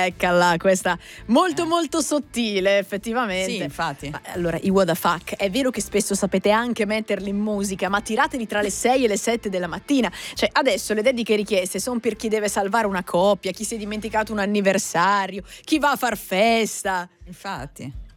Eccola, questa molto molto sottile, effettivamente. Sì, infatti. Ma allora, i what the fuck, è vero che spesso sapete anche metterli in musica, ma tirateli tra le 6 e le 7 della mattina. Cioè, adesso le dediche richieste sono per chi deve salvare una coppia, chi si è dimenticato un anniversario, chi va a far festa. Infatti.